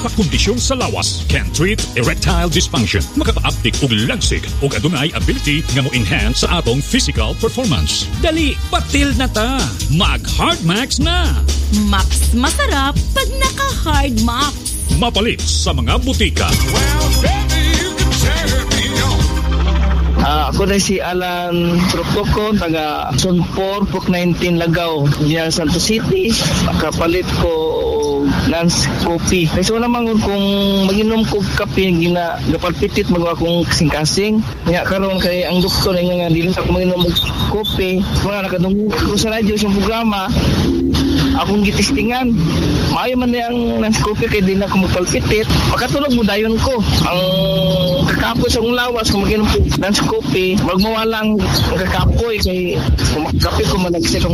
Nagpakondisyon sa lawas can treat erectile dysfunction. Makapa-uptick og lansig og adunay ability nga mo-enhance sa atong physical performance. Dali, batil na ta. Mag-Hard Max na. Max masarap pag naka-Hard Max. Mapalit sa mga butika. Well, baby, you can turn me on. Ako na si Alan Propocon, taga Sonpor, Puk 19 Lagaw, General Santos City. Kapalit ko Lance Coffee. So naman kung mag-inom ko kape, napalpitit magawa kong kasing-kasing. Kaya karon kay ang doktor nga dili sa ako mag-inom og kope. Wala nakadungog ko sa radyo sa programa. Akong gitistingan. Maayo man ang Lance Coffee kay di na ako magpalpitit. Makatulog mo dayon ko. Ang kakapos sa akong lawas kung mag-inom ko Lance Coffee, magmawalang ang kakapoy kay kape ko malagsi